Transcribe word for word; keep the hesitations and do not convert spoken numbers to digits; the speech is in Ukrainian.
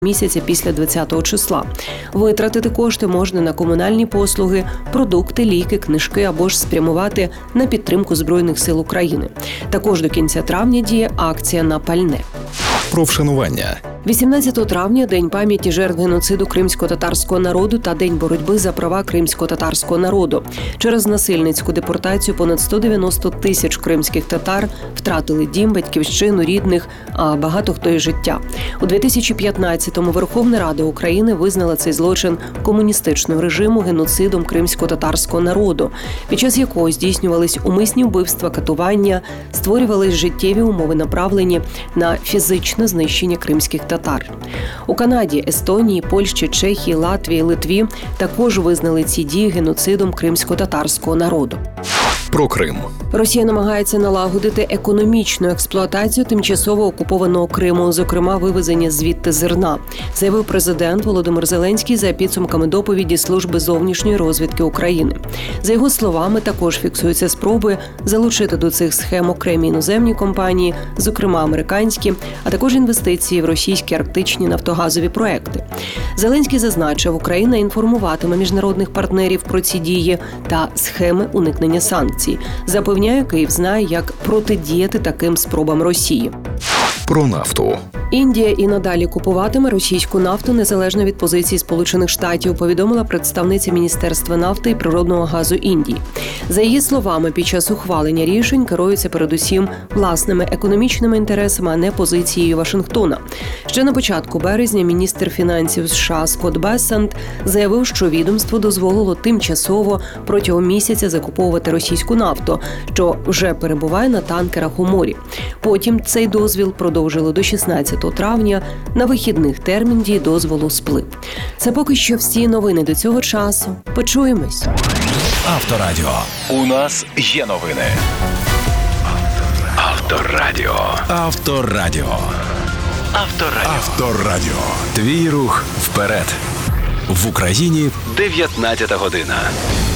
місяця після двадцятого числа. Витратити кошти можна на комунальні послуги, продукти, ліки, книжки або ж спрямувати на підтримку Збройних сил України. Також до кінця травня діє акція на пальне. Про вшанування. вісімнадцятого травня – День пам'яті жертв геноциду кримсько-татарського народу та День боротьби за права кримсько-татарського народу. Через насильницьку депортацію понад сто дев'яносто тисяч кримських татар втратили дім, батьківщину, рідних, а багато хто і життя. У дві тисячі п'ятнадцятому Верховна Рада України визнала цей злочин комуністичного режиму геноцидом кримсько-татарського народу, під час якого здійснювались умисні вбивства, катування, створювались життєві умови, направлені на фізичне знищення кримських татар. У Канаді, Естонії, Польщі, Чехії, Латвії, Литві також визнали ці дії геноцидом кримсько-татарського народу. Про Крим. Росія намагається налагодити економічну експлуатацію тимчасово окупованого Криму, зокрема вивезення звідти зерна, заявив президент Володимир Зеленський за підсумками доповіді Служби зовнішньої розвідки України. За його словами, також фіксуються спроби залучити до цих схем окремі іноземні компанії, зокрема американські, а також інвестиції в російські арктичні нафтогазові проекти. Зеленський зазначив, Україна інформуватиме міжнародних партнерів про ці дії та схеми уникнення санкцій. Запевняє, Київ знає, як протидіяти таким спробам Росії. Про нафту. Індія і надалі купуватиме російську нафту незалежно від позиції Сполучених Штатів, повідомила представниця Міністерства нафти і природного газу Індії. За її словами, під час ухвалення рішень керуються передусім власними економічними інтересами, а не позицією Вашингтона. Ще на початку березня міністр фінансів США Скотт Бессент заявив, що відомство дозволило тимчасово протягом місяця закуповувати російську нафту, що вже перебуває на танкерах у морі. Потім цей дозвіл продовжили до шістнадцятого травня, на вихідних термін дії дозволу сплив. Це поки що всі новини до цього часу. Почуємось. Авторадіо. У нас є новини. Авторадіо. Авторадіо. Авторадіо. Авторадіо. Твій рух вперед. В Україні дев'ятнадцята година.